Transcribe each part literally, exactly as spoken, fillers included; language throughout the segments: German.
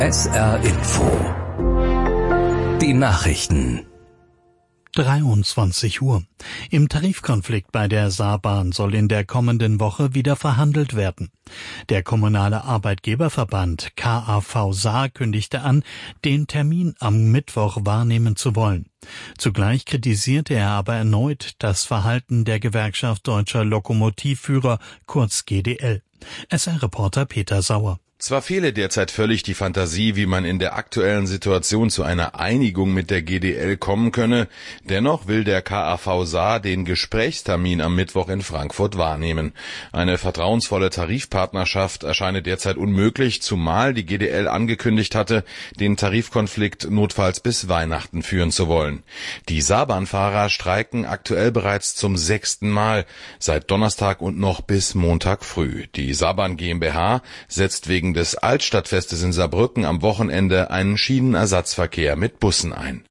S R Info. Die Nachrichten. dreiundzwanzig Uhr. Im Tarifkonflikt bei der Saarbahn soll in der kommenden Woche wieder verhandelt werden. Der kommunale Arbeitgeberverband K A V Saar kündigte an, den Termin am Mittwoch wahrnehmen zu wollen. Zugleich kritisierte er aber erneut das Verhalten der Gewerkschaft Deutscher Lokomotivführer, kurz G D L. S R-Reporter Peter Sauer. Zwar fehle derzeit völlig die Fantasie, wie man in der aktuellen Situation zu einer Einigung mit der G D L kommen könne, dennoch will der K A V Saar den Gesprächstermin am Mittwoch in Frankfurt wahrnehmen. Eine vertrauensvolle Tarifpartnerschaft erscheine derzeit unmöglich, zumal die G D L angekündigt hatte, den Tarifkonflikt notfalls bis Weihnachten führen zu wollen. Die Saarbahnfahrer streiken aktuell bereits zum sechsten Mal, seit Donnerstag und noch bis Montag früh. Die Saarbahn GmbH setzt wegen des Altstadtfestes in Saarbrücken am Wochenende einen Schienenersatzverkehr mit Bussen ein.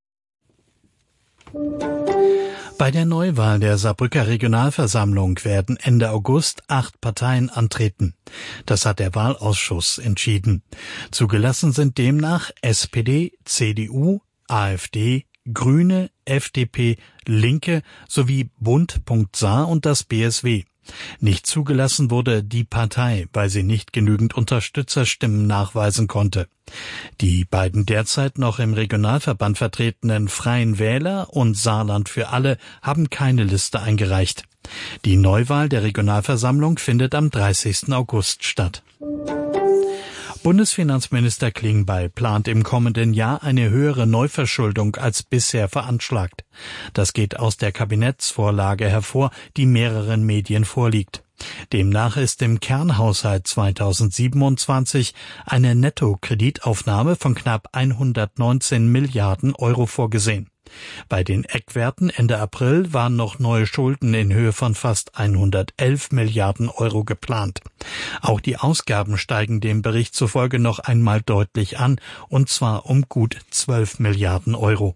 Bei der Neuwahl der Saarbrücker Regionalversammlung werden Ende August acht Parteien antreten. Das hat der Wahlausschuss entschieden. Zugelassen sind demnach S P D, C D U, AfD, Grüne, F D P, Linke sowie Bund.Saar und das B S W. Nicht zugelassen wurde die Partei, weil sie nicht genügend Unterstützerstimmen nachweisen konnte. Die beiden derzeit noch im Regionalverband vertretenen Freien Wähler und Saarland für alle haben keine Liste eingereicht. Die Neuwahl der Regionalversammlung findet am dreißigsten August statt. Bundesfinanzminister Klingbeil plant im kommenden Jahr eine höhere Neuverschuldung als bisher veranschlagt. Das geht aus der Kabinettsvorlage hervor, die mehreren Medien vorliegt. Demnach ist im Kernhaushalt zweitausendsiebenundzwanzig eine Nettokreditaufnahme von knapp hundertneunzehn Milliarden Euro vorgesehen. Bei den Eckwerten Ende April waren noch neue Schulden in Höhe von fast hundertelf Milliarden Euro geplant. Auch die Ausgaben steigen dem Bericht zufolge noch einmal deutlich an, und zwar um gut zwölf Milliarden Euro.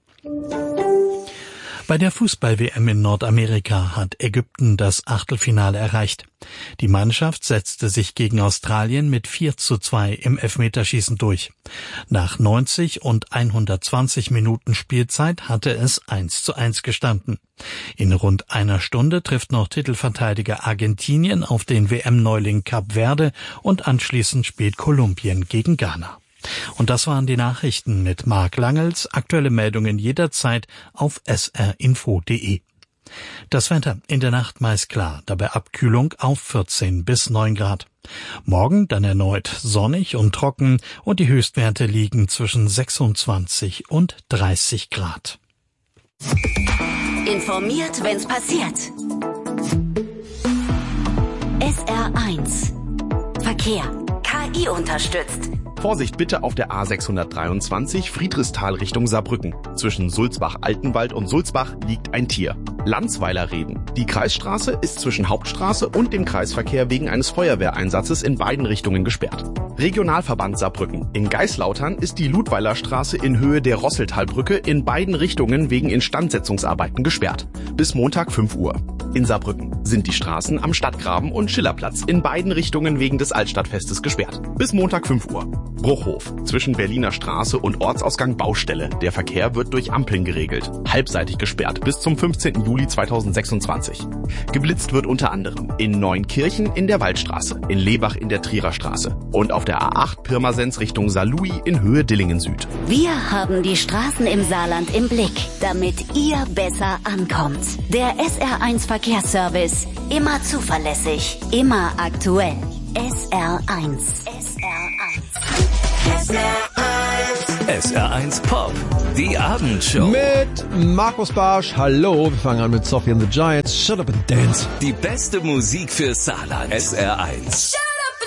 Bei der Fußball-W M in Nordamerika hat Ägypten das Achtelfinale erreicht. Die Mannschaft setzte sich gegen Australien mit vier zu zwei im Elfmeterschießen durch. Nach neunzig und hundertzwanzig Minuten Spielzeit hatte es eins zu eins gestanden. In rund einer Stunde trifft noch Titelverteidiger Argentinien auf den W M-Neuling Kap Verde und anschließend spielt Kolumbien gegen Ghana. Und das waren die Nachrichten mit Marc Langels. Aktuelle Meldungen jederzeit auf s r info punkt d e. Das Wetter in der Nacht meist klar, dabei Abkühlung auf vierzehn bis neun Grad. Morgen dann erneut sonnig und trocken und die Höchstwerte liegen zwischen sechsundzwanzig und dreißig Grad. Informiert, wenn's passiert. S R eins Verkehr. K I unterstützt. Vorsicht bitte auf der A sechshundertdreiundzwanzig Friedrichsthal Richtung Saarbrücken. Zwischen Sulzbach-Altenwald und Sulzbach liegt ein Tier. Landsweiler Reden. Die Kreisstraße ist zwischen Hauptstraße und dem Kreisverkehr wegen eines Feuerwehreinsatzes in beiden Richtungen gesperrt. Regionalverband Saarbrücken. In Geislautern ist die Ludweiler Straße in Höhe der Rosseltalbrücke in beiden Richtungen wegen Instandsetzungsarbeiten gesperrt. Bis Montag fünf Uhr. In Saarbrücken sind die Straßen am Stadtgraben und Schillerplatz in beiden Richtungen wegen des Altstadtfestes gesperrt. Bis Montag fünf Uhr. Bruchhof. Zwischen Berliner Straße und Ortsausgang Baustelle. Der Verkehr wird durch Ampeln geregelt. Halbseitig gesperrt bis zum fünfzehnten Juli zweitausendsechsundzwanzig. Geblitzt wird unter anderem in Neunkirchen in der Waldstraße, in Lebach in der Trierer Straße und auf der A acht Pirmasens Richtung Saarlouis in Höhe Dillingen Süd. Wir haben die Straßen im Saarland im Blick, damit ihr besser ankommt. Der S R eins Verkehrsservice. Immer zuverlässig, immer aktuell. S R eins. S R eins. S R eins. S R eins Pop. Die Abendshow. Mit Markus Barsch. Hallo. Wir fangen an mit Sophie and the Giants. Shut up and dance. Die beste Musik für Saarland. S R eins.